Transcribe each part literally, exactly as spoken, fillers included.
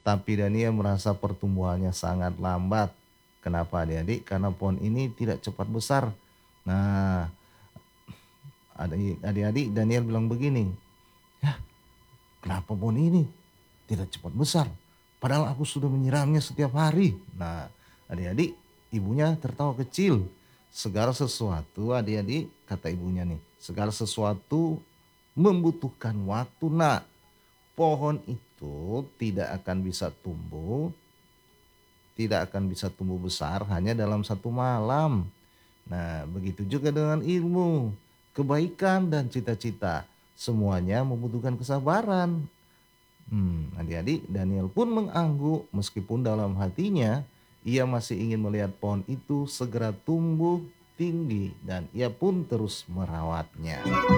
Tapi Daniel merasa pertumbuhannya sangat lambat. Kenapa adik-adik? Karena pohon ini tidak cepat besar. Nah, adik- adik-adik Daniel bilang begini, "Yah, kenapa pohon ini tidak cepat besar? Padahal aku sudah menyiramnya setiap hari." Nah, adik-adik, ibunya tertawa kecil. Segala sesuatu, adik-adik, kata ibunya nih, segala sesuatu membutuhkan waktu, nak. Pohon itu tidak akan bisa tumbuh, tidak akan bisa tumbuh besar hanya dalam satu malam. Nah, begitu juga dengan ilmu, kebaikan dan cita-cita. Semuanya membutuhkan kesabaran. Hmm, adik-adik, Daniel pun mengangguk meskipun dalam hatinya ia masih ingin melihat pohon itu segera tumbuh tinggi dan ia pun terus merawatnya.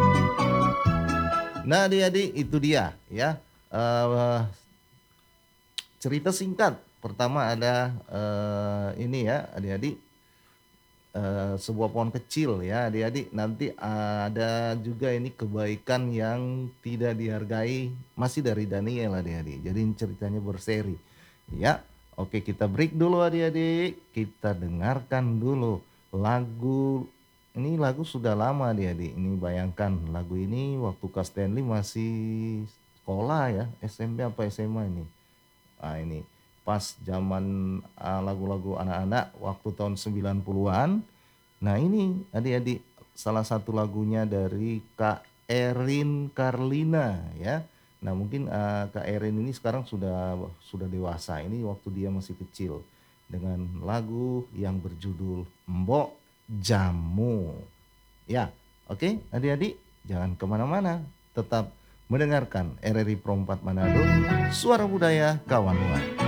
Nah, adik-adik, itu dia ya. eh, Cerita singkat. Pertama ada eh, ini ya, adik-adik, eh, sebuah pohon kecil ya, adik-adik. Nanti ada juga ini kebaikan yang tidak dihargai masih dari Daniel, adik-adik. Jadi ini ceritanya berseri. Ya, oke, kita break dulu adik-adik. Kita dengarkan dulu lagu. Ini lagu sudah lama adik-adik. Ini bayangkan lagu ini waktu Kak Stanley masih sekolah ya, S M P apa S M A ini. Nah, ini pas zaman ah, lagu-lagu anak-anak waktu tahun sembilan puluhan-an. Nah, ini adik-adik salah satu lagunya dari Kak Erin Carlina ya. Nah, mungkin ah, Kak Erin ini sekarang sudah sudah dewasa. Ini waktu dia masih kecil dengan lagu yang berjudul Mbok Jamu. Ya, oke adik-adik, jangan kemana-mana. Tetap mendengarkan R R I Pro empat Manado, Suara Budaya Kawan Nuan.